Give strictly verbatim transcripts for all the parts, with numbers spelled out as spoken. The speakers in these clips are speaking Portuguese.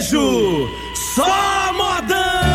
sertanejo, só modão.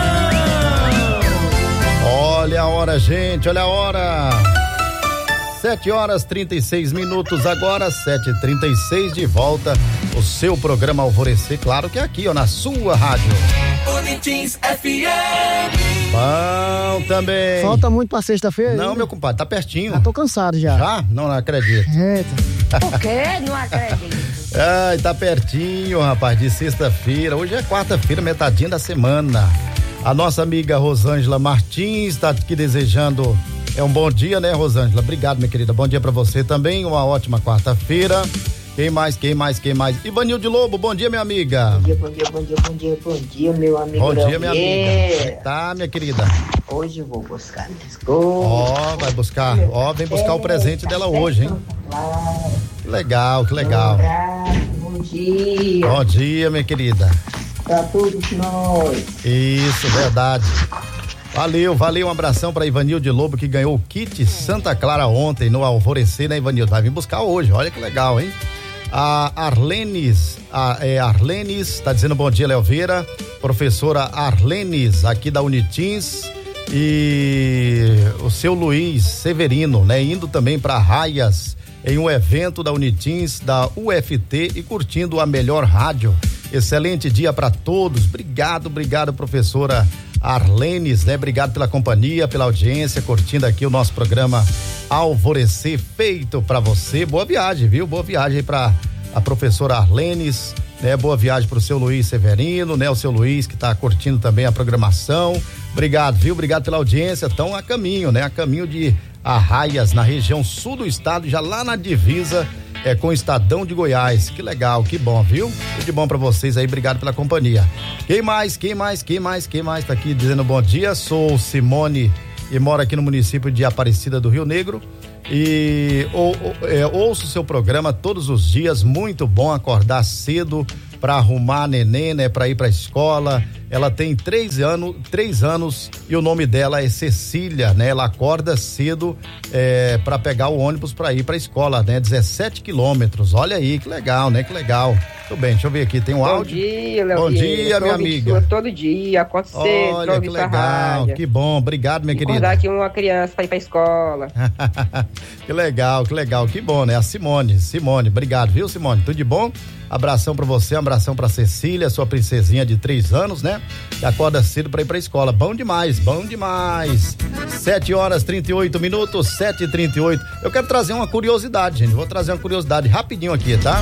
Olha a hora, gente, olha a hora. Sete horas trinta e seis minutos agora, sete e trinta e seis, de volta o seu programa Alvorecer, claro que é aqui, ó, na sua rádio. Unitins F M. Bom também. Falta muito pra sexta-feira? Não, ainda? meu compadre, tá pertinho. Já tô cansado já. Já? Não, não acredito. Eita. Por quê? Não acredito. Ai, tá pertinho, rapaz, de sexta-feira. Hoje é quarta-feira, metadinha da semana. A nossa amiga Rosângela Martins tá aqui desejando é um bom dia, né, Rosângela? Obrigado, minha querida. Bom dia pra você também, uma ótima quarta-feira. Quem mais, quem mais, quem mais? Ivanilde Lobo, bom dia, minha amiga. Bom dia, bom dia, bom dia, bom dia, bom dia, meu amigo. Bom dia, minha amiga. Tá, minha querida. Hoje eu vou buscar minhas coisas. Ó, vai buscar, ó, vem buscar o presente dela hoje, hein? Que legal, que legal. Bom dia. Bom dia, minha querida. Pra todos nós. Isso, verdade. Valeu, valeu, um abração pra Ivanilde Lobo, que ganhou o kit Santa Clara ontem no Alvorecer, né, Ivanilde? Vai vir buscar hoje, olha que legal, hein? A Arlenes, a, é, Arlenes, tá dizendo bom dia, Leoveira. Professora Arlenes, aqui da Unitins. E o seu Luiz Severino, né? Indo também pra Raias, em um evento da Unitins, da U F T, e curtindo a melhor rádio. Excelente dia para todos. Obrigado, obrigado, professora Arlenes, né? Obrigado pela companhia, pela audiência, curtindo aqui o nosso programa Alvorecer, feito para você. Boa viagem, viu? Boa viagem aí para a professora Arlenes, né? Boa viagem pro seu Luiz Severino, né? O seu Luiz que tá curtindo também a programação. Obrigado, viu? Obrigado pela audiência. Estão a caminho, né? A caminho de Arraias, na região sul do estado, já lá na divisa é com o Estadão de Goiás. Que legal, que bom, viu? Tudo de bom pra vocês aí, obrigado pela companhia. Quem mais, quem mais, quem mais, quem mais tá aqui dizendo bom dia? Sou Simone e moro aqui no município de Aparecida do Rio Negro e ou, ou, é, ouço o seu programa todos os dias, muito bom acordar cedo para arrumar a neném, né, para ir pra escola. Ela tem três anos, três anos e o nome dela é Cecília, né? Ela acorda cedo é, para pegar o ônibus para ir pra escola, né? dezessete quilômetros, olha aí, que legal, né? Que legal. Tudo bem, deixa eu ver aqui, tem um Bom áudio. Dia, Léo. Bom dia, minha amiga. Todo dia, acordo cedo. Olha que legal, que bom, obrigado, minha querida. Acordar aqui uma criança para ir pra escola. Que legal, que legal, que bom, né? A Simone, Simone, obrigado, viu, Simone? Tudo de bom? Abração pra você, um abração pra Cecília, sua princesinha de três anos, né? Que acorda cedo pra ir pra escola. Bom demais, bom demais. Sete horas trinta e oito minutos, sete e trinta e oito. Eu quero trazer uma curiosidade, gente. Vou trazer uma curiosidade rapidinho aqui, tá?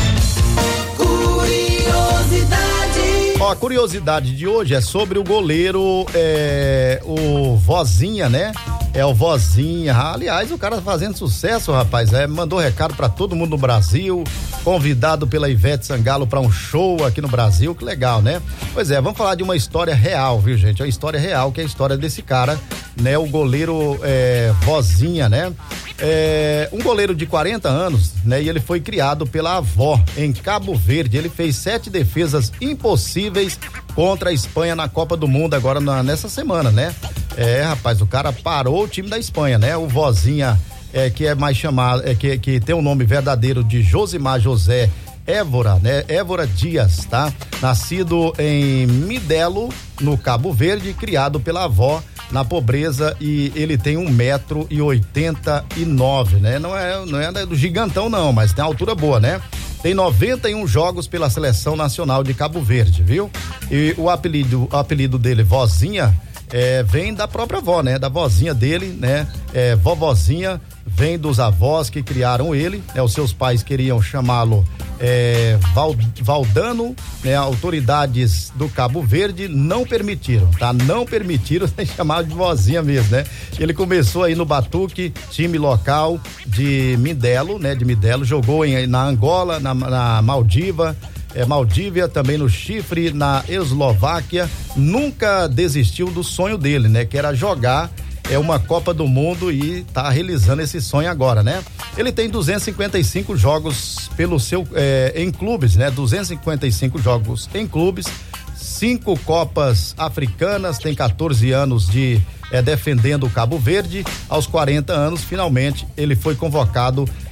Curiosidade. Ó, a curiosidade de hoje é sobre o goleiro, é, o Vozinha, né? É o Vozinha. Aliás, o cara fazendo sucesso, rapaz. É, mandou recado pra todo mundo no Brasil. Convidado pela Ivete Sangalo pra um show aqui no Brasil. Que legal, né? Pois é, vamos falar de uma história real, viu, gente? É uma história real, que é a história desse cara, né? O goleiro é, Vozinha, né? É, um goleiro de quarenta anos, né? E ele foi criado pela avó em Cabo Verde. Ele fez sete defesas impossíveis contra a Espanha na Copa do Mundo agora na, nessa semana, né? É, rapaz, o cara parou o time da Espanha, né? O Vozinha, é, que é mais chamado, é, que, que tem o nome verdadeiro de Josimar José Évora, né? Évora Dias, tá? Nascido em Midelo, no Cabo Verde, criado pela avó na pobreza, e ele tem um metro e oitenta e nove, né? Não é, não é do gigantão não, mas tem altura boa, né? Tem noventa e um jogos pela seleção nacional de Cabo Verde, viu? E o apelido, o apelido dele, Vozinha, é, vem da própria avó, né? Da vozinha dele, né? É, vovozinha, vem dos avós que criaram ele, né? Os seus pais queriam chamá-lo é, Val, Valdano, né? Autoridades do Cabo Verde não permitiram, tá? Não permitiram ser chamado de vozinha mesmo, né? Ele começou aí no Batuque, time local de Midelo, né? De Midelo, jogou em, na Angola, na, na Maldiva, É, Maldívia, também no Chifre, na Eslováquia. Nunca desistiu do sonho dele, né? Que era jogar é uma Copa do Mundo e tá realizando esse sonho agora, né? Ele tem duzentos e cinquenta e cinco jogos pelo seu é, em clubes, né? duzentos e cinquenta e cinco jogos em clubes, cinco Copas Africanas, tem quatorze anos de é, defendendo o Cabo Verde. Aos quarenta anos, finalmente, ele foi convocado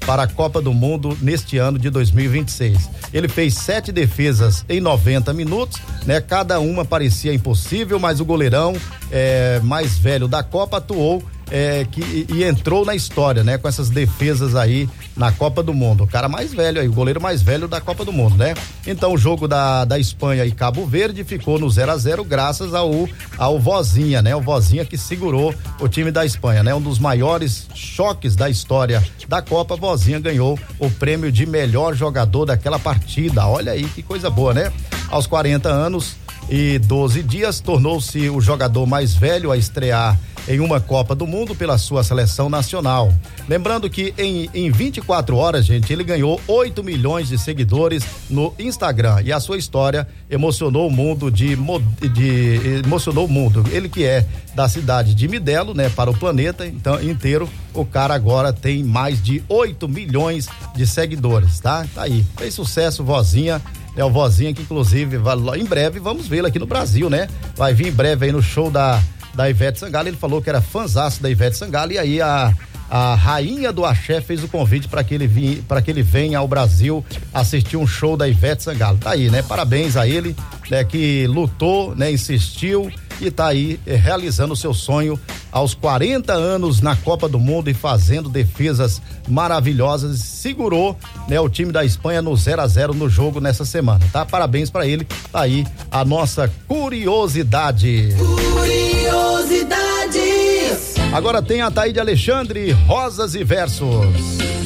para a Copa do Mundo neste ano de dois mil e vinte e seis. Ele fez sete defesas em noventa minutos, né? Cada uma parecia impossível, mas o goleirão é, mais velho da Copa atuou É, que, e, e entrou na história, né? Com essas defesas aí na Copa do Mundo. O cara mais velho aí, o goleiro mais velho da Copa do Mundo, né? Então o jogo da, da Espanha e Cabo Verde ficou no zero a zero graças ao, ao Vozinha, né? O Vozinha que segurou o time da Espanha, né? Um dos maiores choques da história da Copa. Vozinha ganhou o prêmio de melhor jogador daquela partida. Olha aí que coisa boa, né? Aos quarenta anos e doze dias, tornou-se o jogador mais velho a estrear em uma Copa do Mundo pela sua seleção nacional. Lembrando que em, em vinte e quatro horas, gente, ele ganhou oito milhões de seguidores no Instagram e a sua história emocionou o mundo de, de emocionou o mundo. Ele que é da cidade de Midelo, né, para o planeta então inteiro, o cara agora tem mais de oito milhões de seguidores, tá? Tá aí. Fez sucesso, Vozinha. É o Vozinha que inclusive vai, em breve vamos vê-lo aqui no Brasil, né? Vai vir em breve aí no show da da Ivete Sangalo. Ele falou que era fãzaço da Ivete Sangalo e aí a a rainha do axé fez o convite para que ele vim, para que ele venha ao Brasil assistir um show da Ivete Sangalo. Tá aí, né? Parabéns a ele, né, que lutou, né, insistiu e tá aí eh, realizando o seu sonho aos quarenta anos na Copa do Mundo e fazendo defesas maravilhosas. Segurou, né, o time da Espanha no zero a zero no jogo nessa semana, tá? Parabéns para ele. Tá aí a nossa curiosidade. Curiosidades. Agora tem a Taíde Alexandre, Rosas e Versos.